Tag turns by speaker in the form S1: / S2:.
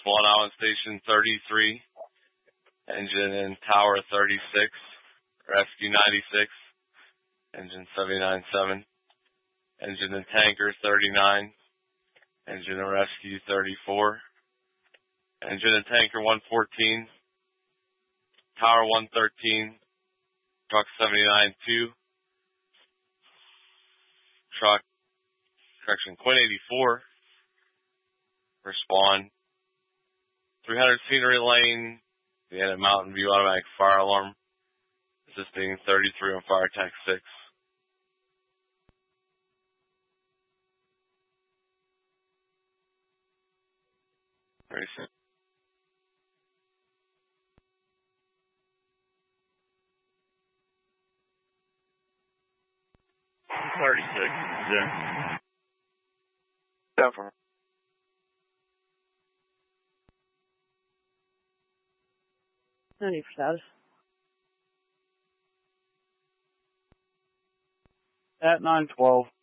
S1: Spawn Island Station 33, engine in Tower 36, Rescue 96, engine 79.7, engine in Tanker 39, engine in Rescue 34, engine in Tanker 114, Tower 113, Truck 79.2, Quinn 84 for Spawn, 300 Scenery Lane, we had a Mountain View automatic fire alarm, assisting 33 on Fire Attack 6. Very soon.
S2: 36, yeah.
S3: Down for me.
S4: No need for status.
S3: At 912.